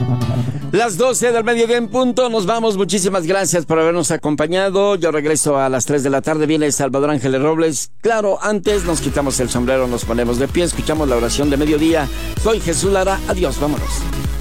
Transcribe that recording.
Las 12 del mediodía en punto, nos vamos. Muchísimas gracias por habernos acompañado. Yo regreso a las 3 de la tarde. Viene Salvador Ángeles Robles. Claro, antes nos quitamos el sombrero, nos ponemos de pie, escuchamos la oración de mediodía. Soy Jesús Lara. Adiós, vámonos.